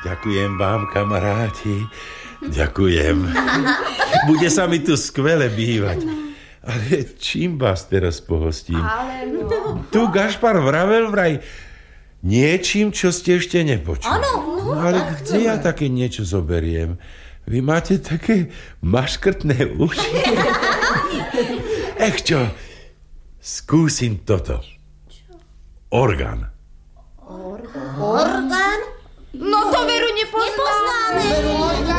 Ďakujem vám, kamaráti. Ďakujem. Bude sa mi tu skvele bývať. Ale čím vás teraz pohostím? Tu Gašpar vravel vraj niečím, čo ste ešte nepočuli. Áno. Ale kde ja také niečo zoberiem? Vy máte také maškrtné uši. Čo? Skúsim toto. Orgán. Orgán? No to veru nepoznáme.